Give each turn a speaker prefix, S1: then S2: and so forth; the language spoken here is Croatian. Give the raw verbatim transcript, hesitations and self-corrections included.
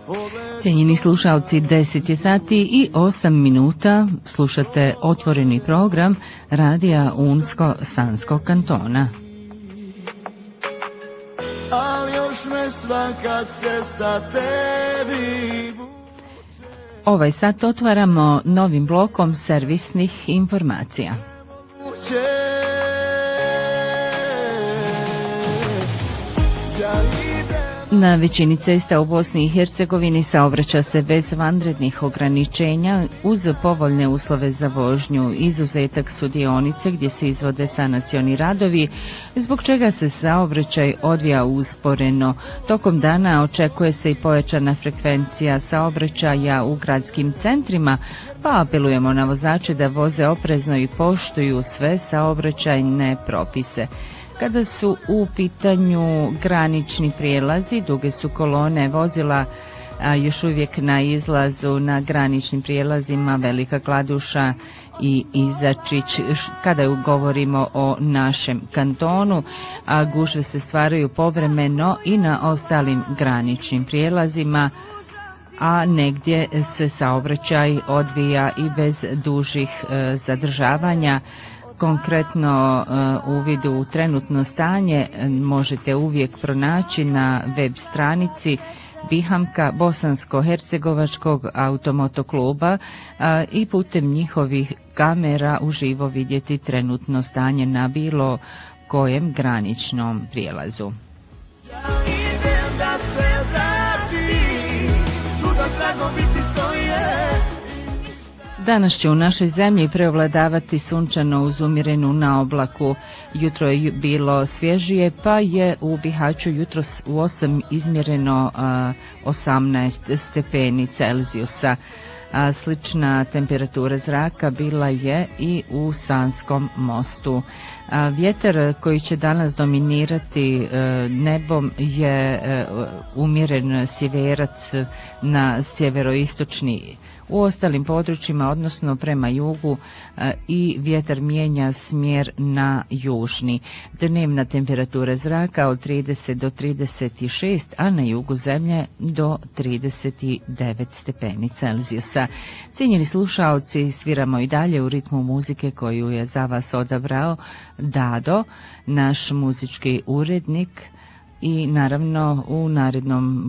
S1: Cijenjeni slušalci, deset je sati i osam minuta, slušate otvoreni program Radija Unsko-Sanskog kantona.
S2: Ali još me svaka cesta tebi.
S1: Ovaj sat otvaramo novim blokom servisnih informacija. Na većini cesta u Bosni i Hercegovini saobraća se bez vanrednih ograničenja uz povoljne uslove za vožnju. Izuzetak su dionice gdje se izvode sanacioni radovi, zbog čega se saobraćaj odvija usporeno. Tokom dana očekuje se i pojačana frekvencija saobraćaja u gradskim centrima, pa apelujemo na vozače da voze oprezno i poštuju sve saobraćajne propise. Kada su u pitanju granični prijelazi, duge su kolone vozila a, još uvijek na izlazu na graničnim prijelazima Velika Kladuša i Izačić. Kada govorimo o našem kantonu, a gužve se stvaraju povremeno i na ostalim graničnim prijelazima, a negdje se saobraćaj odvija i bez dužih e, zadržavanja. Konkretno uh, uvid u trenutno stanje možete uvijek pronaći na web stranici Bihamka Bosansko-Hercegovačkog automotokluba uh, i putem njihovih kamera uživo vidjeti trenutno stanje na bilo kojem graničnom prijelazu. Danas će u našoj zemlji preovladavati sunčano uz umjerenu naoblaku. Jutro je bilo svježije, pa je u Bihaću jutros u osam izmjereno uh, osamnaest stepeni Celzijusa. A slična temperatura zraka bila je i u Sanskom mostu. A vjetar koji će danas dominirati e, nebom je e, umjeren sjeverac na sjeveroistočni. U ostalim područjima, odnosno prema jugu, e, i vjetar mijenja smjer na južni. Dnevna temperatura zraka od trideset do trideset šest, a na jugu zemlje do trideset devet stepeni Celzijusa. Cijenjeni slušaoci, sviramo i dalje u ritmu muzike koju je za vas odabrao Dado, naš muzički urednik, i naravno u narednom